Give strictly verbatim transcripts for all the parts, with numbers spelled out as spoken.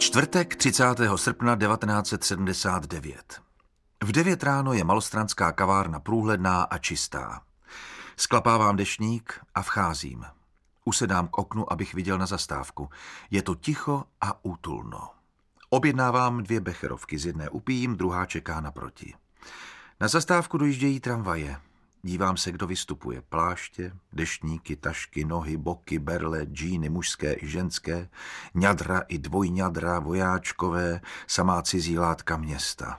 Čtvrtek třicátého srpna devatenáct set sedmdesát devět. V devět ráno je malostrandská kavárna průhledná a čistá. Sklapávám deštník a vcházím. Usedám k oknu, abych viděl na zastávku. Je to ticho a útulno. Objednávám dvě becherovky, z jedné upijím, druhá čeká naproti. Na zastávku dojíždějí tramvaje. Dívám se, kdo vystupuje. Pláště, deštníky, tašky, nohy, boky, berle, džíny mužské i ženské, ňadra i dvojňadra, vojáčkové, samá cizí látka města.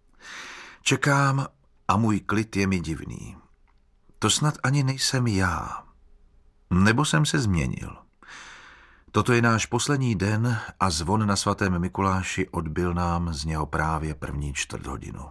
Čekám a můj klid je mi divný. To snad ani nejsem já. Nebo jsem se změnil. Toto je náš poslední den a zvon na svatém Mikuláši odbyl nám z něho právě první čtvrt hodinu.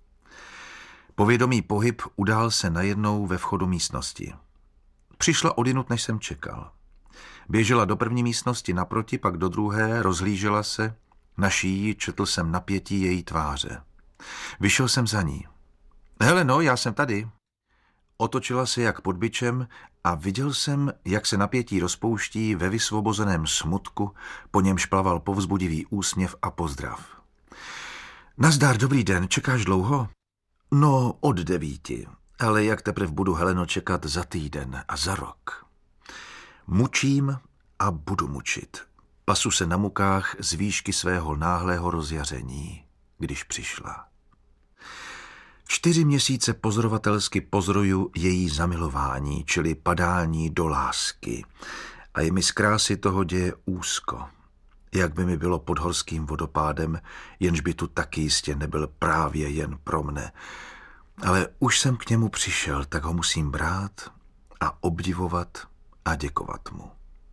Povědomý pohyb udál se najednou ve vchodu místnosti. Přišla odinut, než jsem čekal. Běžela do první místnosti naproti, pak do druhé, rozhlížela se, na šíji četl jsem napětí její tváře. Vyšel jsem za ní. Heleno, já jsem tady. Otočila se jak pod bičem a viděl jsem, jak se napětí rozpouští ve vysvobozeném smutku, po němž plaval povzbudivý úsměv a pozdrav. Nazdar, dobrý den, čekáš dlouho? No, od devíti, ale jak teprve budu, Heleno, čekat za týden a za rok. Mučím a budu mučit. Pasu se na mukách z výšky svého náhlého rozjaření, když přišla. Čtyři měsíce pozorovatelsky pozoruju její zamilování, čili padání do lásky. A je mi z krásy toho děje úzko. Jak by mi bylo pod horským vodopádem, jenž by tu taky jistě nebyl právě jen pro mne. Ale už jsem k němu přišel, tak ho musím brát a obdivovat a děkovat mu.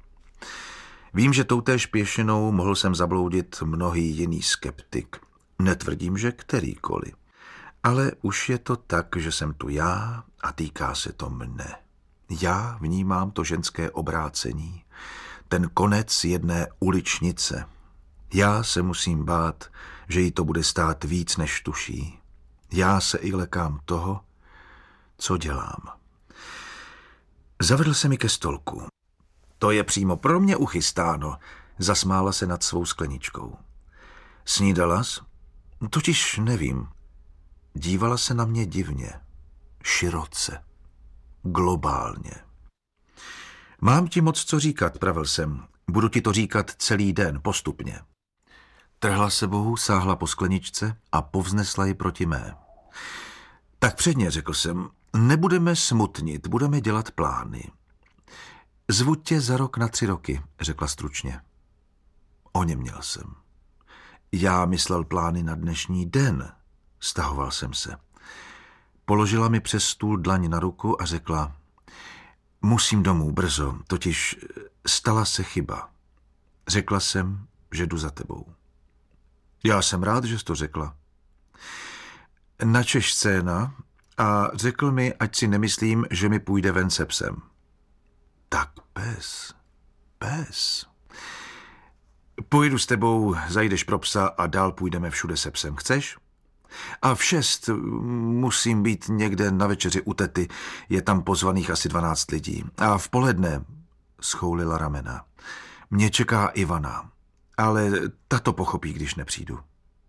Vím, že toutéž pěšinou mohl jsem zabloudit mnohý jiný skeptik. Netvrdím, že kterýkoliv. Ale už je to tak, že jsem tu já a týká se to mne. Já vnímám to ženské obrácení, ten konec jedné uličnice. Já se musím bát, že jí to bude stát víc, než tuší. Já se i lekám toho, co dělám. Zavedl se mi ke stolku. To je přímo pro mě uchystáno, zasmála se nad svou skleničkou. Snídalas? Totiž nevím. Dívala se na mě divně, široce, globálně. Mám ti moc co říkat, pravil jsem. Budu ti to říkat celý den, postupně. Trhla sebou, sáhla po skleničce a povznesla ji proti mé. Tak předně, řekl jsem, nebudeme smutnit, budeme dělat plány. Zvu tě za rok na tři roky, řekla stručně. Oněměl jsem. Já myslel plány na dnešní den. Stahoval jsem se. Položila mi přes stůl dlaň na ruku a řekla, musím domů brzo, totiž stala se chyba. Řekla jsem, že jdu za tebou. Já jsem rád, že jsi to řekla. Načeš scéna a řekl mi, ať si nemyslím, že mi půjde ven se psem. Tak pes, pes. Pojedu s tebou, zajdeš pro psa a dál půjdeme všude se psem. Chceš? A v šest musím být někde na večeři u tety, je tam pozvaných asi dvanáct lidí. A v poledne, schoulila ramena, mě čeká Ivana, ale ta to pochopí, když nepřijdu.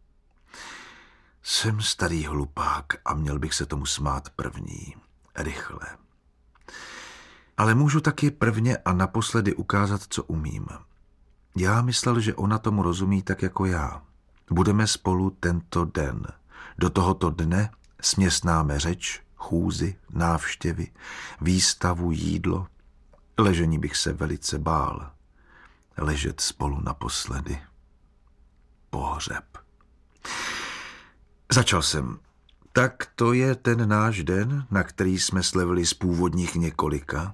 Jsem starý hlupák a měl bych se tomu smát první, rychle. Ale můžu taky prvně a naposledy ukázat, co umím. Já myslel, že ona tomu rozumí tak jako já. Budeme spolu tento den. Do tohoto dne směsnáme řeč, chůzi, návštěvy, výstavu, jídlo. Ležení bych se velice bál. Ležet spolu naposledy. Pohřeb. Začal jsem. Tak to je ten náš den, na který jsme slevili z původních několika.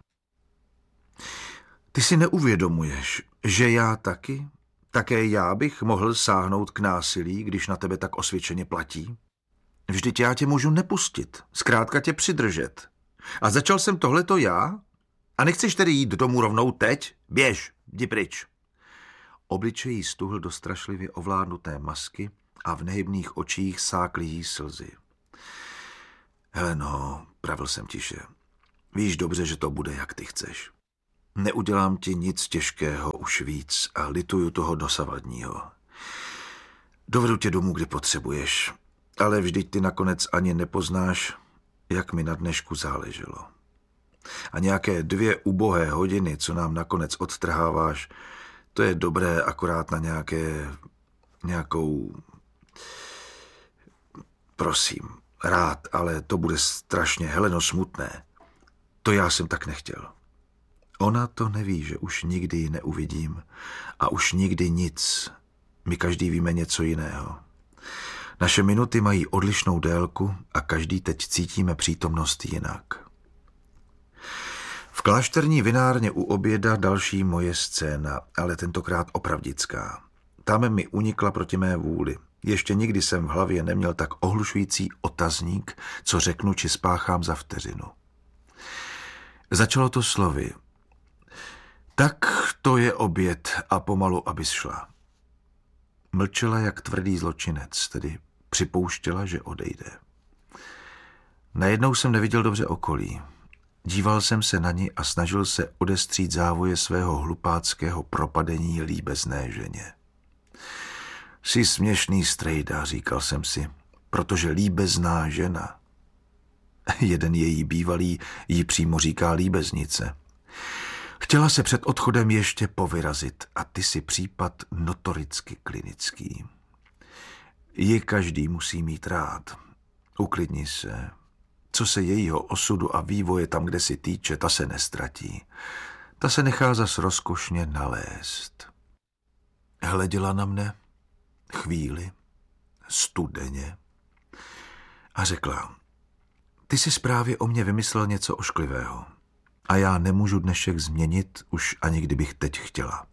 Ty si neuvědomuješ, že já taky, také já bych mohl sáhnout k násilí, když na tebe tak osvědčeně platí? Vždyť já tě můžu nepustit, zkrátka tě přidržet. A začal jsem tohleto já? A nechceš tedy jít domů rovnou teď? Běž, jdi pryč. Obličej jí stuhl do strašlivě ovládnuté masky a v nehybných očích sákly jí slzy. Heleno, pravil jsem tiše, víš dobře, že to bude, jak ty chceš. Neudělám ti nic těžkého už víc a lituju toho dosavadního. Dovedu tě domů, kdy potřebuješ, ale vždyť ty nakonec ani nepoznáš, jak mi na dnešku záleželo. A nějaké dvě ubohé hodiny, co nám nakonec odtrháváš, to je dobré akorát na nějaké, nějakou... Prosím, rád, ale to bude strašně, Heleno, smutné. To já jsem tak nechtěl. Ona to neví, že už nikdy ji neuvidím a už nikdy nic. My každý víme něco jiného. Naše minuty mají odlišnou délku a každý teď cítíme přítomnost jinak. V klášterní vinárně u oběda další moje scéna, ale tentokrát opravdická. Tam mi unikla proti mé vůli. Ještě nikdy jsem v hlavě neměl tak ohlušující otazník, co řeknu či spáchám za vteřinu. Začalo to slovy. Tak to je oběd a pomalu, abys šla. Mlčela jak tvrdý zločinec, tedy připouštěla, že odejde. Najednou jsem neviděl dobře okolí. Díval jsem se na ní a snažil se odestřít závoje svého hlupáckého propadení líbezné ženě. Jsi směšný strejda, říkal jsem si, protože líbezná žena. Jeden její bývalý jí přímo říká líbeznice. Chtěla se před odchodem ještě povyrazit a ty si případ notoricky klinický. Ji každý musí mít rád. Uklidni se. Co se jejího osudu a vývoje tam, kde si týče, ta se nestratí. Ta se nechá zas rozkošně nalézt. Hleděla na mne chvíli, studeně a řekla, ty jsi právě o mě vymyslel něco ošklivého a já nemůžu dnešek změnit, už ani kdybych teď chtěla.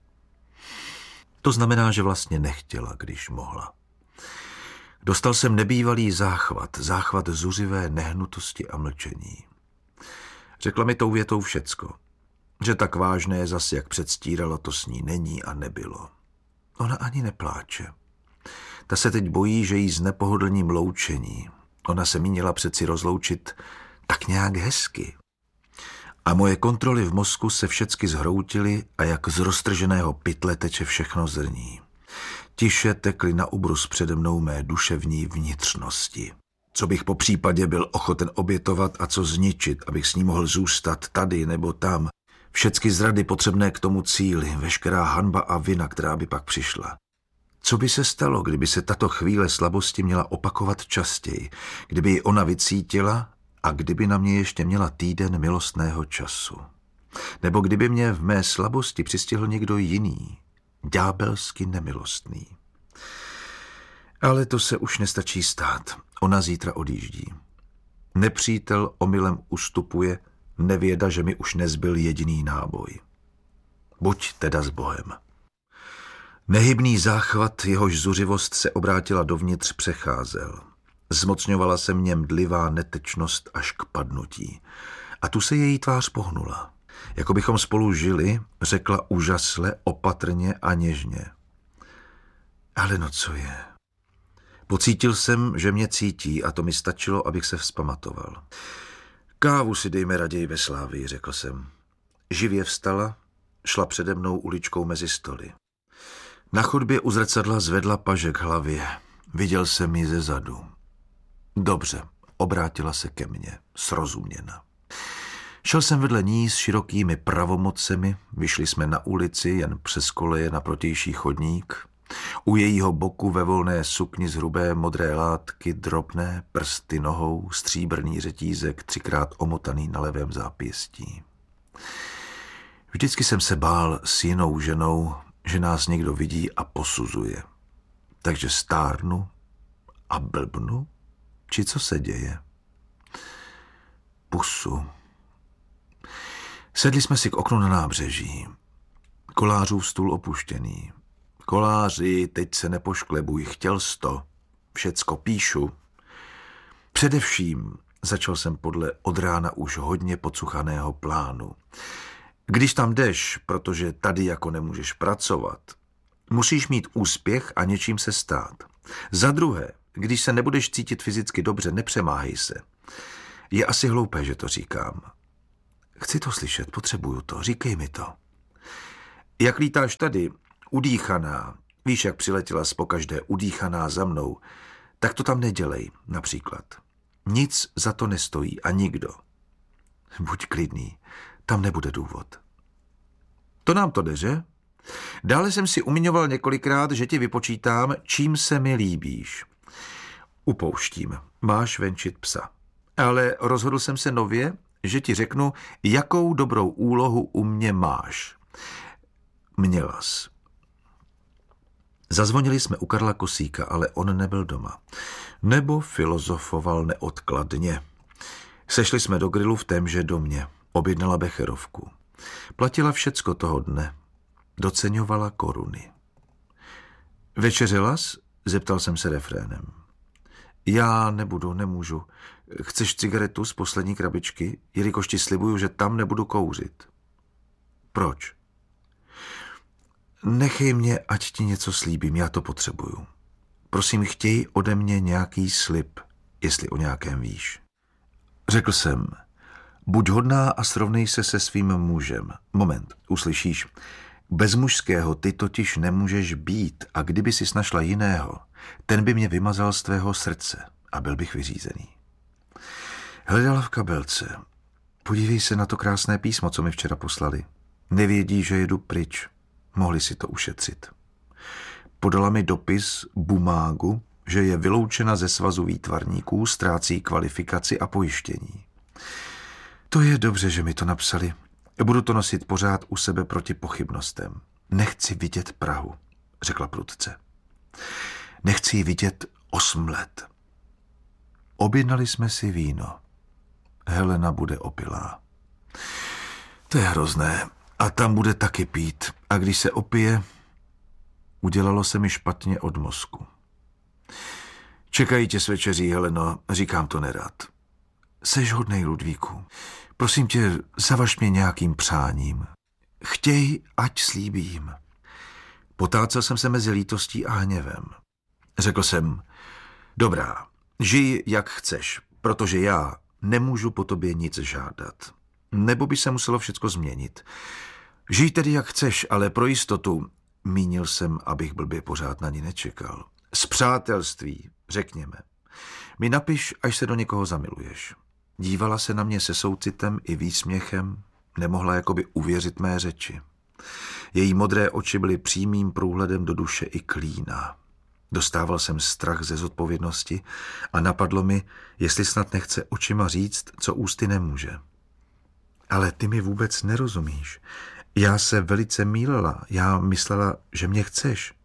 To znamená, že vlastně nechtěla, když mohla. Dostal jsem nebývalý záchvat, záchvat zuřivé nehnutosti a mlčení. Řekla mi tou větou všecko, že tak vážné zas, jak předstíralo, to s ní není a nebylo. Ona ani nepláče. Ta se teď bojí, že jí z nepohodlním loučení. Ona se měla přeci rozloučit tak nějak hezky. A moje kontroly v mozku se všecky zhroutily a jak z roztrženého pytle teče všechno zrní. Tiše tekly na ubrus přede mnou mé duševní vnitřnosti. Co bych po případě byl ochoten obětovat a co zničit, abych s ní mohl zůstat tady nebo tam. Všecky zrady potřebné k tomu cíli, veškerá hanba a vina, která by pak přišla. Co by se stalo, kdyby se tato chvíle slabosti měla opakovat častěji, kdyby ji ona vycítila a kdyby na mě ještě měla týden milostného času? Nebo kdyby mě v mé slabosti přistihl někdo jiný, ďábelsky nemilostný? Ale to se už nestačí stát. Ona zítra odjíždí. Nepřítel omylem ustupuje, nevěda, že mi už nezbyl jediný náboj. Buď teda s Bohem. Nehybný záchvat, jehož zuřivost se obrátila dovnitř, přecházel. Zmocňovala se mě mdlivá netečnost až k padnutí. A tu se její tvář pohnula. Jako bychom spolu žili, řekla úžasle, opatrně a něžně. Ale no co je? Pocítil jsem, že mě cítí a to mi stačilo, abych se vzpamatoval. Kávu si dejme raději ve Slávii, řekl jsem. Živě vstala, šla přede mnou uličkou mezi stoly. Na chodbě u zrcadla zvedla paže k hlavě. Viděl jsem ji ze zadu. Dobře, obrátila se ke mně, srozuměna. Šel jsem vedle ní s širokými pravomocemi, vyšli jsme na ulici jen přes koleje na protější chodník. U jejího boku ve volné sukni z hrubé modré látky drobné prsty nohou, stříbrný řetízek třikrát omotaný na levém zápěstí. Vždycky jsem se bál s jinou ženou, že nás někdo vidí a posuzuje. Takže stárnu a blbnu? Či co se děje? Pusu. Sedli jsme si k oknu na nábřeží. Kolářův stůl opuštěný. Koláři, teď se nepošklebuj, chtěl jsi to. Všecko píšu. Především, začal jsem podle od rána už hodně pocuchaného plánu. Když tam jdeš, protože tady jako nemůžeš pracovat, musíš mít úspěch a něčím se stát. Za druhé, když se nebudeš cítit fyzicky dobře, nepřemáhej se. Je asi hloupé, že to říkám. Chci to slyšet, potřebuju to, říkej mi to. Jak lítáš tady, udýchaná, Víš, jak přiletěla pokaždé udýchaná za mnou, tak to tam nedělej, například. Nic za to nestojí a nikdo. Buď klidný, tam nebude důvod. To nám to jde, že? Dále jsem si umiňoval několikrát, že ti vypočítám, čím se mi líbíš. Upouštím, máš venčit psa. Ale rozhodl jsem se nově, že ti řeknu, jakou dobrou úlohu u mě máš. Mělas. Zazvonili jsme u Karla Kosíka, ale on nebyl doma. Nebo filozofoval neodkladně. Sešli jsme do grilu v témže domě. Objednala becherovku. Platila všecko toho dne. Doceňovala koruny. Večeřelas? Zeptal jsem se refrénem. Já nebudu, nemůžu. Chceš cigaretu z poslední krabičky, jelikož ti slibuju, že tam nebudu kouřit. Proč? Nechej mě, ať ti něco slíbím, já to potřebuju. Prosím, chtěj ode mě nějaký slib, jestli o nějakém víš. Řekl jsem, buď hodná a srovnej se se svým mužem. Moment, uslyšíš, bez mužského ty totiž nemůžeš být a kdyby si našla jiného, ten by mě vymazal z tvého srdce a byl bych vyřízený. Hledala v kabelce. Podívej se na to krásné písmo, co mi včera poslali. Nevědí, že jedu pryč. Mohli si to ušetřit. Podala mi dopis bumágu, že je vyloučena ze svazu výtvarníků, ztrácí kvalifikaci a pojištění. To je dobře, že mi to napsali. Budu to nosit pořád u sebe proti pochybnostem. Nechci vidět Prahu, řekla prudce. Nechci ji vidět osm let. Objednali jsme si víno. Helena bude opilá. To je hrozné. A tam bude taky pít. A když se opije, udělalo se mi špatně od mozku. Čekají tě s večeří, Heleno, říkám to nerad. Seš hodnej, Ludvíku. Prosím tě, zavaž mě nějakým přáním. Chtěj, ať slíbím. Potácel jsem se mezi lítostí a hněvem. Řekl jsem, dobrá, žij jak chceš, protože já nemůžu po tobě nic žádat. Nebo by se muselo všecko změnit. Žij tedy jak chceš, ale pro jistotu, mínil jsem, abych blbě pořád na ní nečekal. Z přátelství, řekněme. Mi napiš, až se do někoho zamiluješ. Dívala se na mě se soucitem i výsměchem, nemohla jakoby uvěřit mé řeči. Její modré oči byly přímým průhledem do duše i klína. Dostával jsem strach ze zodpovědnosti a napadlo mi, jestli snad nechce očima říct, co ústy nemůže. Ale ty mi vůbec nerozumíš. Já se velice mýlila, já myslela, že mě chceš.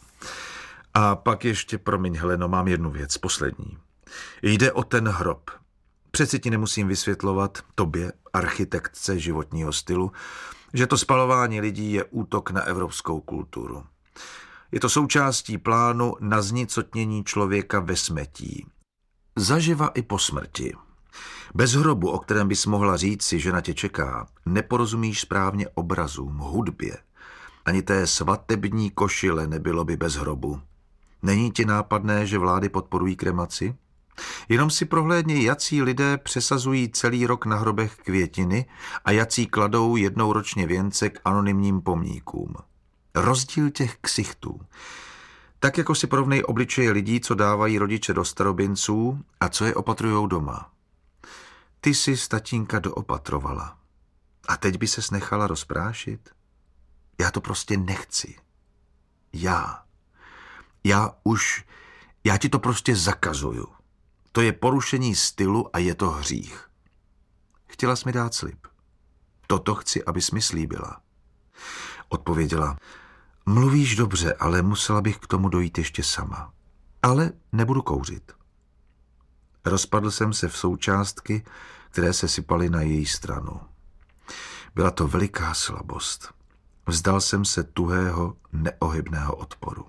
A pak ještě, promiň, Heleno, mám jednu věc, poslední. Jde o ten hrob. Přeci ti nemusím vysvětlovat, tobě, architektce životního stylu, že to spalování lidí je útok na evropskou kulturu. Je to součástí plánu na znicotnění člověka ve smetí. Zaživa i po smrti. Bez hrobu, o kterém bys mohla říct si, že na tě čeká, neporozumíš správně obrazům, hudbě. Ani té svatební košile nebylo by bez hrobu. Není ti nápadné, že vlády podporují kremaci? Jenom si prohlédni, jací lidé přesazují celý rok na hrobech květiny a jací kladou jednou ročně věnce k anonymním pomníkům. Rozdíl těch ksichtů. Tak jako si porovnej obličeje lidí, co dávají rodiče do starobinců a co je opatrujou doma. Ty jsi tatínka doopatrovala. A teď by ses nechala rozprášit? Já to prostě nechci. Já. Já už... Já ti to prostě zakazuju. To je porušení stylu a je to hřích. Chtěla jsi mi dát slib. Toto chci, abys mi slíbila. Odpověděla, mluvíš dobře, ale musela bych k tomu dojít ještě sama. Ale nebudu kouřit. Rozpadl jsem se v součástky, které se sypaly na její stranu. Byla to veliká slabost. Vzdal jsem se tuhého, neohybného odporu.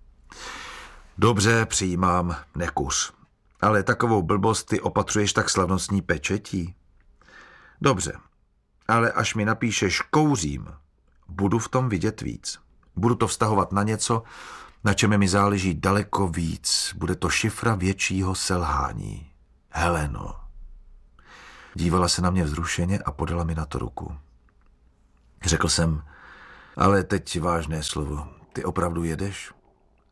Dobře, přijímám, nekuř. Ale takovou blbost ty opatřuješ tak slavnostní pečetí. Dobře, ale až mi napíšeš kouřím, budu v tom vidět víc. Budu to vztahovat na něco, na čem mi záleží daleko víc. Bude to šifra většího selhání. Heleno. Dívala se na mě vzrušeně a podala mi na to ruku. Řekl jsem, ale teď vážné slovo, ty opravdu jedeš?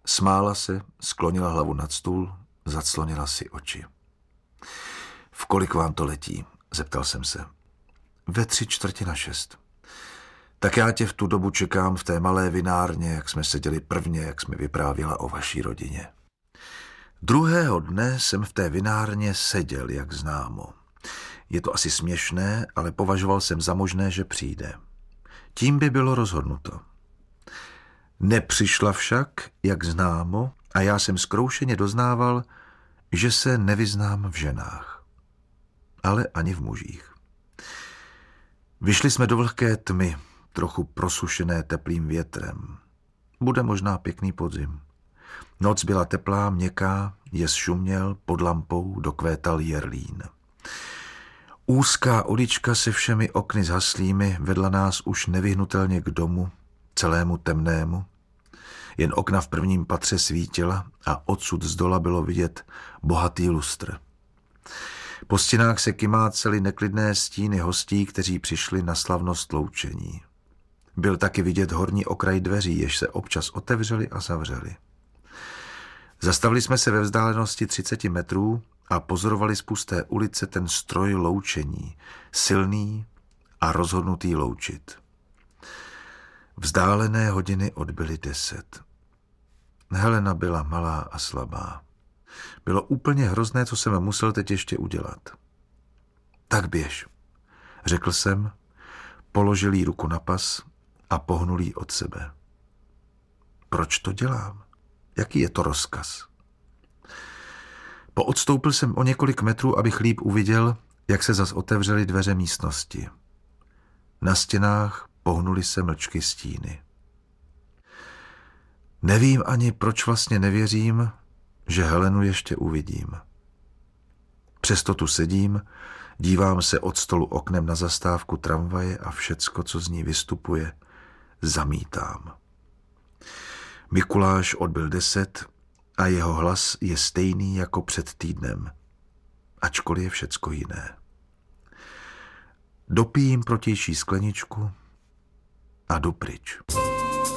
Smála se, sklonila hlavu nad stůl, zaclonila si oči. V kolik vám to letí? Zeptal jsem se. Ve tři čtvrtě na šest. Tak já tě v tu dobu čekám v té malé vinárně, jak jsme seděli prvně, jak jsme vyprávěla o vaší rodině. Druhého dne jsem v té vinárně seděl, jak známo. Je to asi směšné, ale považoval jsem za možné, že přijde. Tím by bylo rozhodnuto. Nepřišla však, jak známo, a já jsem zkroušeně doznával, že se nevyznám v ženách. Ale ani v mužích. Vyšli jsme do vlhké tmy, trochu prosušené teplým větrem. Bude možná pěkný podzim. Noc byla teplá, měkká, jez šuměl, pod lampou dokvétal jerlín. Úzká ulička se všemi okny zhaslými vedla nás už nevyhnutelně k domu, celému temnému. Jen okna v prvním patře svítila a odsud zdola bylo vidět bohatý lustr. Po stěnách se kymácely neklidné stíny hostí, kteří přišli na slavnost loučení. Byl taky vidět horní okraj dveří, jež se občas otevřely a zavřely. Zastavili jsme se ve vzdálenosti třiceti metrů a pozorovali z pusté ulice ten stroj loučení, silný a rozhodnutý loučit. Vzdálené hodiny odbyly deset. Helena byla malá a slabá. Bylo úplně hrozné, co jsem musel teď ještě udělat. Tak běž, řekl jsem, položil jí ruku na pas a pohnul jí od sebe. Proč to dělám? Jaký je to rozkaz? Poodstoupil jsem o několik metrů, abych líp uviděl, jak se zas otevřely dveře místnosti. Na stěnách pohnuly se mlčky stíny. Nevím ani, proč vlastně nevěřím, že Helenu ještě uvidím. Přesto tu sedím, dívám se od stolu oknem na zastávku tramvaje a všecko, co z ní vystupuje, zamítám. Mikuláš odbyl deset a jeho hlas je stejný jako před týdnem, ačkoliv je všecko jiné. Dopijím protější skleničku a jdu pryč.